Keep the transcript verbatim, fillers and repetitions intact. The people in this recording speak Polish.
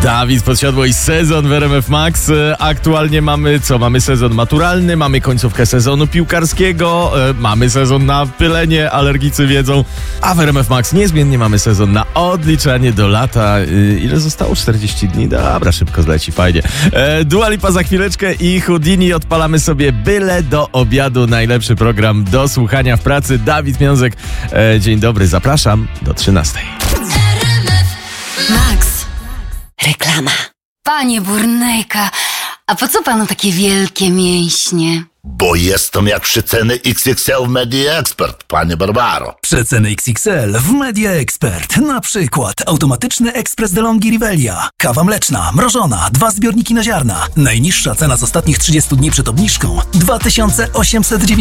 Dawid Podsiadło i sezon w R M F Max. Aktualnie mamy co? Mamy sezon maturalny, mamy końcówkę sezonu piłkarskiego, e, mamy sezon na pylenie, alergicy wiedzą, a w R M F Max niezmiennie mamy sezon na odliczanie do lata. E, ile zostało? czterdzieści dni? Dobra, szybko zleci, fajnie. E, Dua Lipa za chwileczkę i Houdini. Odpalamy sobie byle do obiadu. Najlepszy program do słuchania w pracy. Dawid Miązek. E, dzień dobry, zapraszam do trzynastej. Max. Reklama. Panie Burnejka, a po co panu takie wielkie mięśnie? Bo jestem jak przeceny X X L w Media Expert, panie Barbaro. Przeceny X X L w Media Expert. Na przykład automatyczny ekspres DeLonghi Rivelia. Kawa mleczna, mrożona, dwa zbiorniki na ziarna. Najniższa cena z ostatnich trzydziestu dni przed obniżką dwa tysiące osiemset dziewięćdziesiąt.